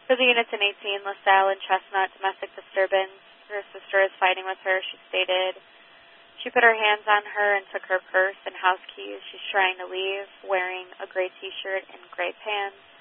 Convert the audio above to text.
For the units in 18, LaSalle and Chestnut, domestic disturbance. Her sister is fighting with her, she stated. She put her hands on her and took her purse and house keys. She's trying to leave, wearing a gray T-shirt and gray pants.